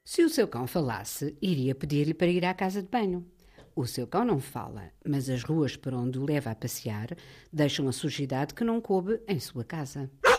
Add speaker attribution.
Speaker 1: Se o seu cão falasse, iria pedir-lhe para ir à casa de banho. O seu cão não fala, mas as ruas por onde o leva a passear deixam a sujidade que não coube em sua casa.